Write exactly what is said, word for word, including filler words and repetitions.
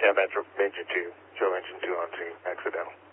Yeah, Metro, Major two. Show engine two on scene, accidental.